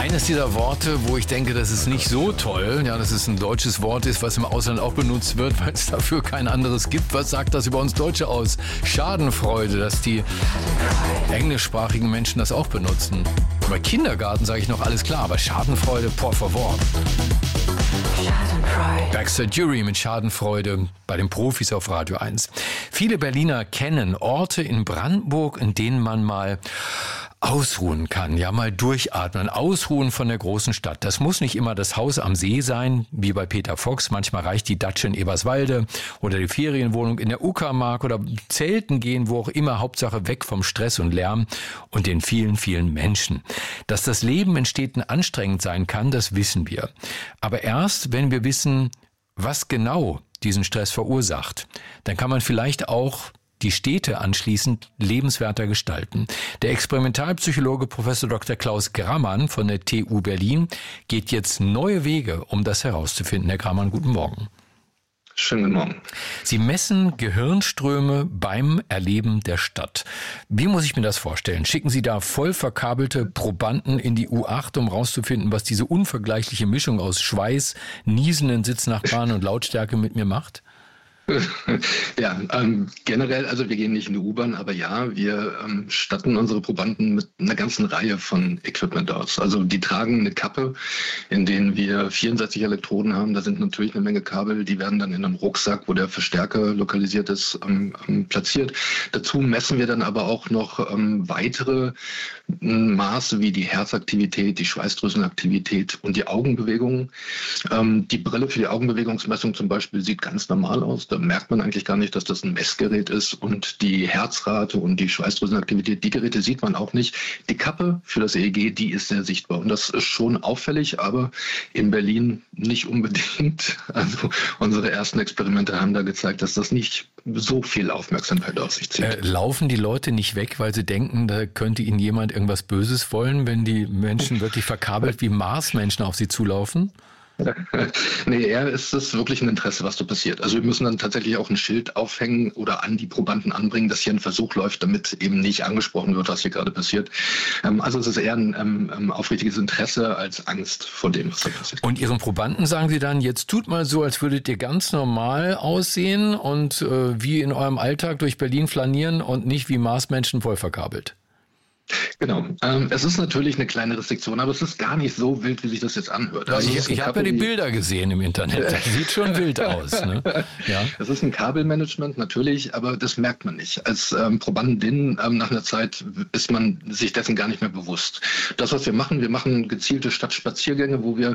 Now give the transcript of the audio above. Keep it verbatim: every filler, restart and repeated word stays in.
Eines dieser Worte, wo ich denke, das ist nicht so toll, ja, dass es ein deutsches Wort ist, was im Ausland auch benutzt wird, weil es dafür kein anderes gibt. Was sagt das über uns Deutsche aus? Schadenfreude, dass die englischsprachigen Menschen das auch benutzen. Bei Kindergarten sage ich noch alles klar, aber Schadenfreude, por favor. Baxter Dury mit Schadenfreude bei den Profis auf Radio eins. Viele Berliner kennen Orte in Brandenburg, in denen man mal ausruhen kann, ja, mal durchatmen, ausruhen von der großen Stadt. Das muss nicht immer das Haus am See sein, wie bei Peter Fox. Manchmal reicht die Datsche in Eberswalde oder die Ferienwohnung in der Uckermark oder Zelten gehen, wo auch immer, Hauptsache weg vom Stress und Lärm und den vielen, vielen Menschen. Dass das Leben in Städten anstrengend sein kann, das wissen wir. Aber erst, wenn wir wissen, was genau diesen Stress verursacht, dann kann man vielleicht auch die Städte anschließend lebenswerter gestalten. Der Experimentalpsychologe Professor Doktor Klaus Grammann von der T U Berlin geht jetzt neue Wege, um das herauszufinden. Herr Grammann, guten Morgen. Schönen guten Morgen. Sie messen Gehirnströme beim Erleben der Stadt. Wie muss ich mir das vorstellen? Schicken Sie da voll verkabelte Probanden in die U acht, um rauszufinden, was diese unvergleichliche Mischung aus Schweiß, niesenden Sitznachbarn und Lautstärke mit mir macht? Ja, ähm, generell, also wir gehen nicht in die U-Bahn, aber ja, wir ähm, statten unsere Probanden mit einer ganzen Reihe von Equipment aus. Also die tragen eine Kappe, in denen wir vierundsechzig Elektroden haben. Da sind natürlich eine Menge Kabel, die werden dann in einem Rucksack, wo der Verstärker lokalisiert ist, ähm, ähm, platziert. Dazu messen wir dann aber auch noch ähm, weitere Maße wie die Herzaktivität, die Schweißdrüsenaktivität und die Augenbewegungen. Ähm, die Brille für die Augenbewegungsmessung zum Beispiel sieht ganz normal aus. Da merkt man eigentlich gar nicht, dass das ein Messgerät ist. Und die Herzrate und die Schweißdrüsenaktivität, die Geräte sieht man auch nicht. Die Kappe für das E E G, die ist sehr sichtbar. Und das ist schon auffällig, aber in Berlin nicht unbedingt. Also unsere ersten Experimente haben da gezeigt, dass das nicht so viel Aufmerksamkeit auf sich zieht. Äh, laufen die Leute nicht weg, weil sie denken, da könnte ihnen jemand irgendwas Böses wollen, wenn die Menschen wirklich verkabelt wie Marsmenschen auf sie zulaufen? Nee, eher ist es wirklich ein Interesse, was da passiert. Also wir müssen dann tatsächlich auch ein Schild aufhängen oder an die Probanden anbringen, dass hier ein Versuch läuft, damit eben nicht angesprochen wird, was hier gerade passiert. Also es ist eher ein ähm, aufrichtiges Interesse als Angst vor dem, was da passiert. Und Ihren Probanden sagen Sie dann, jetzt tut mal so, als würdet ihr ganz normal aussehen und äh, wie in eurem Alltag durch Berlin flanieren und nicht wie Marsmenschen voll verkabelt. Genau. Ähm, es ist natürlich eine kleine Restriktion, aber es ist gar nicht so wild, wie sich das jetzt anhört. Also ich ich habe ja die Bilder gesehen im Internet. Das sieht schon wild aus. Ne? Ja. Das ist ein Kabelmanagement, natürlich, aber das merkt man nicht. Als ähm, Probandin ähm, nach einer Zeit ist man sich dessen gar nicht mehr bewusst. Das, was wir machen, wir machen gezielte Stadtspaziergänge, wo wir